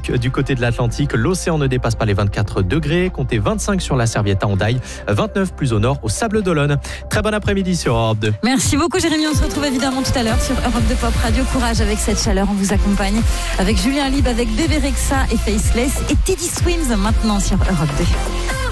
du côté de l'Atlantique. L'océan ne dépasse pas les 24 degrés. Comptez 25 sur la Serviette à Hendaye, 29 plus au nord au Sable d'Olonne. Très bon après-midi sur Europe 2. Merci beaucoup Jérémy, on se retrouve évidemment tout à l'heure sur Europe 2 Pop Radio. Courage avec cette chaleur, on vous accompagne avec Julien Lieb, avec Bébé Rexha et Faceless et Teddy Swims maintenant sur Europe 2.